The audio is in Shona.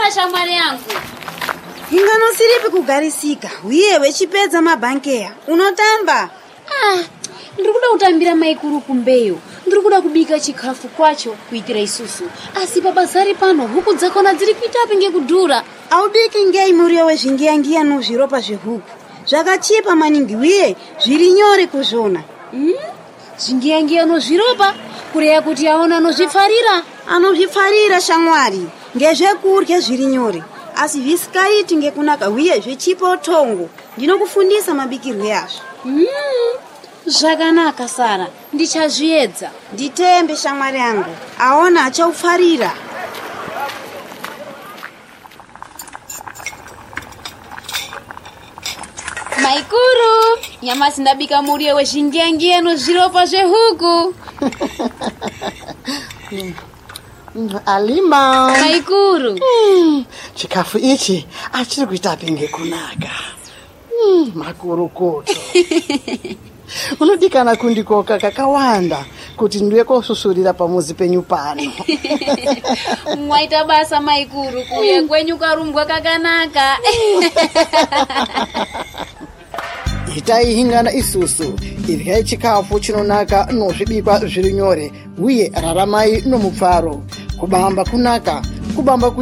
Tamira shamwari yangu. Ingano siripi kugarisika. Uye wechipedza mabankeya. Unotamba? Ndikuda kutambira maikuru kumbeyo. Ndikuda kubika chikafu kwacho kuitira isusu. Asi babazari pano huku dzakona dziri kuita pinge kudhura. Aubiki ngei muriyo wezvingiyangiya nozviropa zvehuku. Zvakachipa maningi uye zviri nyore kuzvona. Zvingiyangiya nozviropa kureya kuti aona anozvifarira. Anozvifarira shamwari. Ngezvekurya zviri nyore. Asi visikaiti ngekunaka uye zvichipa utongo. Ndinokufundisa mabikirwe azvo. Zvakanaka Sara, ndichazviedza. Nditembe shamwari yangu. Aona achaufarira. Maikuru, nyama sindabika muriyo wezvingiyangiya nozviropa zvehuku. Alima. Maikuru. Chikafu ichi achiri kuita pinge kunaka. Makurukoto. Unodikana kundikoka kakawanda kuti ndiwe kosusurira pamuzi penyu pano. Mwaita basa maikuru kuya kwenyu karumbwa kakanaka. Itai hingana isusu iryai chikafu chinonaka nozvibikwa zviri nyore uye raramai nomupfaro kubamba kunaka kubamba